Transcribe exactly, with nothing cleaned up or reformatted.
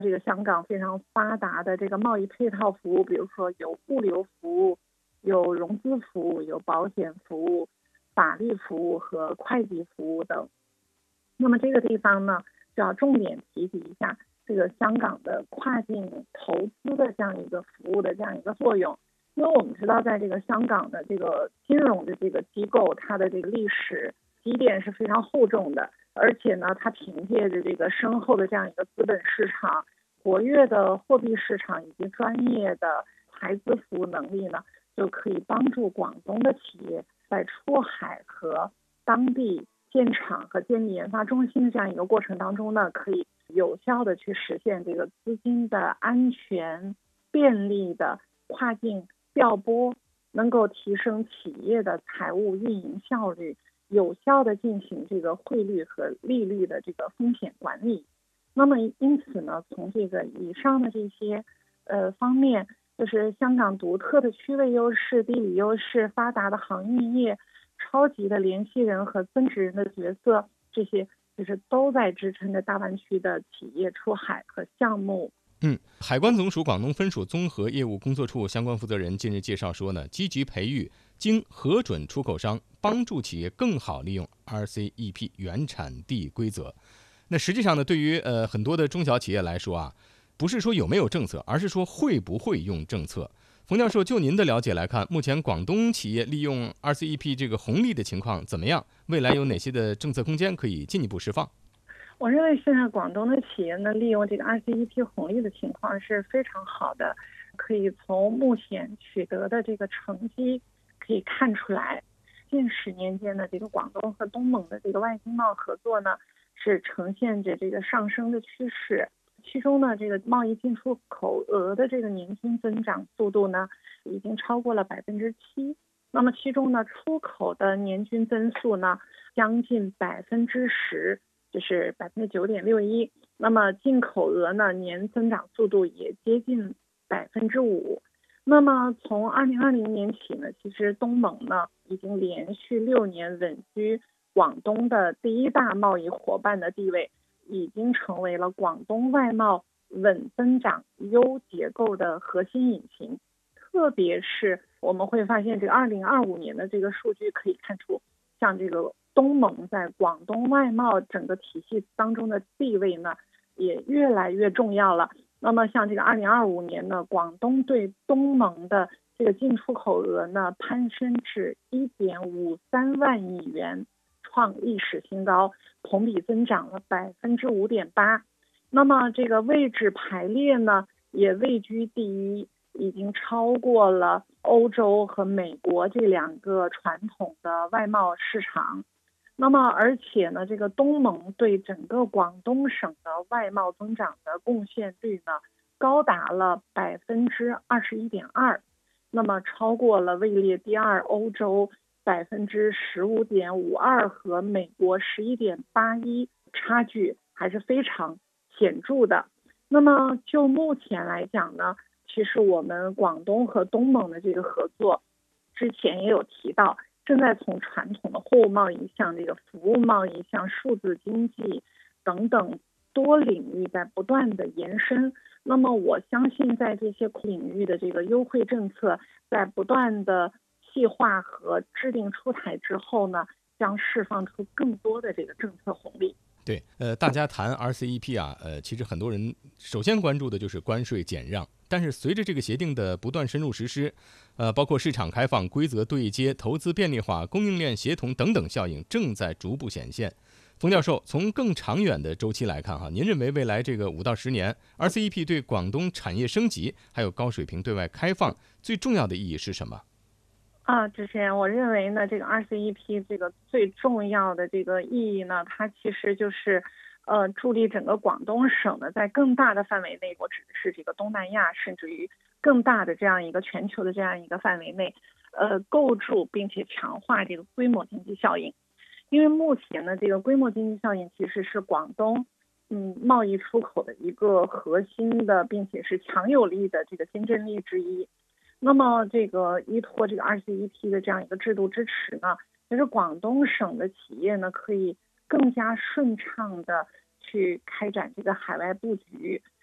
这个香港非常发达的这个贸易配套服务，比如说有物流服务、有融资服务、有保险服务、法律服务和会计服务等。那么这个地方呢，就要重点提及一下这个香港的跨境投资的这样一个服务的这样一个作用。因为我们知道，在这个香港的这个金融的这个机构，它的这个历史积淀是非常厚重的，而且呢，它凭借着这个深厚的这样一个资本市场、活跃的货币市场以及专业的财资服务能力呢，就可以帮助广东的企业在出海和当地建厂和建立研发中心的这样一个过程当中呢，可以有效的去实现这个资金的安全、便利的跨境调拨，能够提升企业的财务运营效率，有效的进行这个汇率和利率的这个风险管理。那么因此呢，从这个以上的这些呃方面，就是香港独特的区位优势、地理优势、发达的航运业、超级的联系人和增值人的角色，这些就是都在支撑着大湾区的企业出海和项目。 嗯，海关总署广东分署综合业务工作处相关负责人近日介绍说呢，积极培育经核准出口商，帮助企业更好利用 R C E P 原产地规则。那实际上呢，对于呃很多的中小企业来说啊，不是说有没有政策，而是说会不会用政策。冯教授，就您的了解来看，目前广东企业利用 R C E P 这个红利的情况怎么样？未来有哪些的政策空间可以进一步释放？ 我认为现在广东的企业呢，利用这个 R C E P 红利的情况是非常好的，可以从目前取得的这个成绩可以看出来，近十年间的这个广东和东盟的这个外经贸合作呢，是呈现着这个上升的趋势。其中呢，这个贸易进出口额的这个年均增长速度呢，已经超过了百分之七。那么其中呢，出口的年均增速呢，将近百分之十。就是百分之九点六一，那么进口额呢年增长速度也接近百分之五。那么从二零二零年起呢，其实东盟呢已经连续六年稳居广东的第一大贸易伙伴的地位，已经成为了广东外贸稳增长优结构的核心引擎。特别是我们会发现，这个二零二五年的这个数据可以看出，像这个东盟在广东外贸整个体系当中的地位呢，也越来越重要了。那么像这个二零二五年呢，广东对东盟的这个进出口额呢，攀升至一点五三万亿元，创历史新高，同比增长了百分之五点八。那么这个位置排列呢，也位居第一，已经超过了欧洲和美国这两个传统的外贸市场。那么而且呢，这个东盟对整个广东省的外贸增长的贡献率呢，高达了百分之二十一点二，那么超过了位列第二欧洲百分之十五点五二和美国十一点八一，差距还是非常显著的。那么就目前来讲呢，其实我们广东和东盟的这个合作，之前也有提到，正在从传统的货物贸易向这个服务贸易、向数字经济等等多领域在不断的延伸。那么我相信，在这些领域的这个优惠政策在不断的细化和制定出台之后呢，将释放出更多的这个政策红利。 对，呃，大家谈 R C E P 啊，呃，其实很多人首先关注的就是关税减让，但是随着这个协定的不断深入实施，呃，包括市场开放、规则对接、投资便利化、供应链协同等等效应正在逐步显现。冯教授，从更长远的周期来看，哈，您认为未来这个五到十年 R C E P 对广东产业升级还有高水平对外开放最重要的意义是什么？ 啊，之前我认为呢，这个 R C E P 这个最重要的这个意义呢，它其实就是，呃，助力整个广东省呢，在更大的范围内，我指的是这个东南亚，甚至于更大的这样一个全球的这样一个范围内，呃，构筑并且强化这个规模经济效应。因为目前呢，这个规模经济效应其实是广东嗯贸易出口的一个核心的，并且是强有力的这个竞争力之一。那么这个依托这个 R C E P 的这样一个制度支持呢，其实广东省的企业呢可以更加顺畅的去开展这个海外布局，